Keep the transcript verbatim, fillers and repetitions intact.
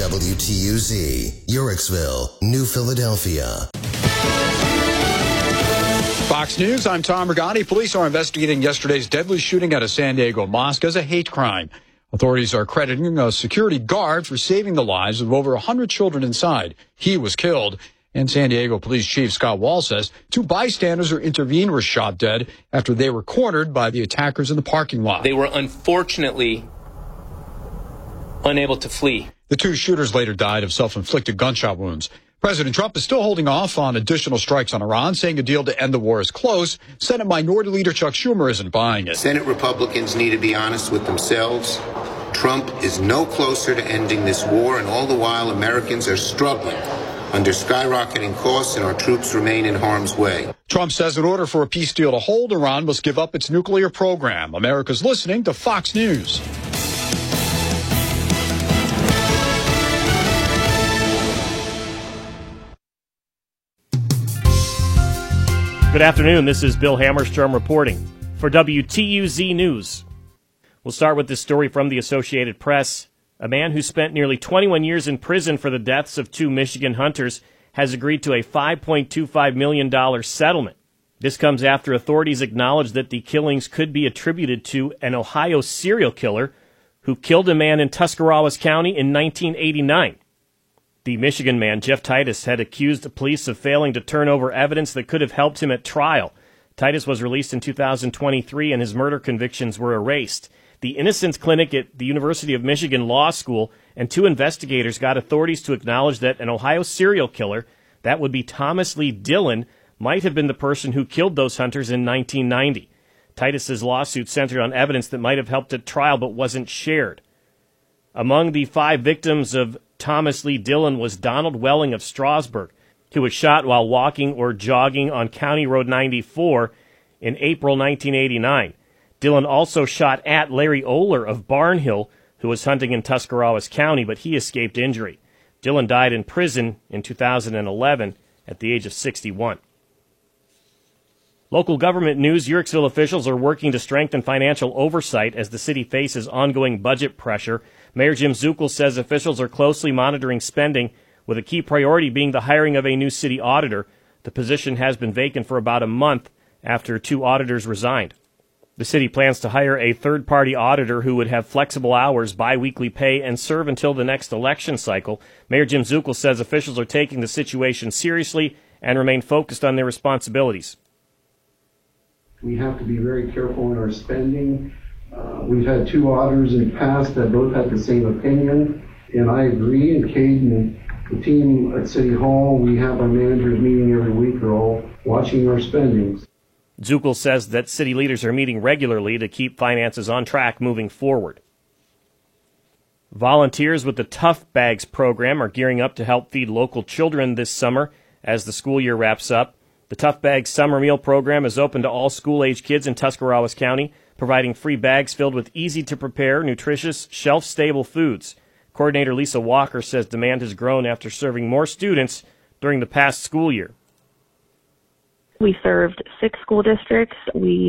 W T U Z, Uhrichsville, New Philadelphia. Fox News, I'm Tom Rigotti. Police are investigating yesterday's deadly shooting at a San Diego mosque as a hate crime. Authorities are crediting a security guard for saving the lives of over one hundred children inside. He was killed. And San Diego Police Chief Scott Wall says two bystanders who intervened were shot dead after they were cornered by the attackers in the parking lot. They were unfortunately unable to flee. The two shooters later died of self-inflicted gunshot wounds. President Trump is still holding off on additional strikes on Iran, saying a deal to end the war is close. Senate Minority Leader Chuck Schumer isn't buying it. Senate Republicans need to be honest with themselves. Trump is no closer to ending this war, and all the while Americans are struggling under skyrocketing costs and our troops remain in harm's way. Trump says in order for a peace deal to hold, Iran must give up its nuclear program. America's listening to Fox News. Good afternoon. This is Bill Hammerstrom reporting for W T U Z News. We'll start with this story from the Associated Press. A man who spent nearly twenty-one years in prison for the deaths of two Michigan hunters has agreed to a five point two five million dollars settlement. This comes after authorities acknowledged that the killings could be attributed to an Ohio serial killer who killed a man in Tuscarawas County in nineteen eighty-nine. The Michigan man, Jeff Titus, had accused the police of failing to turn over evidence that could have helped him at trial. Titus was released in two thousand twenty-three and his murder convictions were erased. The Innocence Clinic at the University of Michigan Law School and two investigators got authorities to acknowledge that an Ohio serial killer, that would be Thomas Lee Dillon, might have been the person who killed those hunters in nineteen ninety. Titus's lawsuit centered on evidence that might have helped at trial but wasn't shared. Among the five victims of Thomas Lee Dillon was Donald Welling of Strasburg, who was shot while walking or jogging on County Road ninety-four in April nineteen eighty-nine. Dillon also shot at Larry Oler of Barnhill, who was hunting in Tuscarawas County, but he escaped injury. Dillon died in prison in two thousand eleven at the age of sixty-one. Local government news, Uhrichsville officials are working to strengthen financial oversight as the city faces ongoing budget pressure. Mayor Jim Zuckel says officials are closely monitoring spending, with a key priority being the hiring of a new city auditor. The position has been vacant for about a month after two auditors resigned. The city plans to hire a third-party auditor who would have flexible hours, biweekly pay, and serve until the next election cycle. Mayor Jim Zuckel says officials are taking the situation seriously and remain focused on their responsibilities. We have to be very careful in our spending. Uh, we've had two auditors in the past that both had the same opinion, and I agree. And Cade and the team at City Hall, we have our managers meeting every week. They're all watching our spendings. Zuckel says that city leaders are meeting regularly to keep finances on track moving forward. Volunteers with the Tough Bags program are gearing up to help feed local children this summer as the school year wraps up. The Tough Bags summer meal program is open to all school-age kids in Tuscarawas County, providing free bags filled with easy-to-prepare, nutritious, shelf-stable foods. Coordinator Lisa Walker says demand has grown after serving more students during the past school year. We served six school districts. We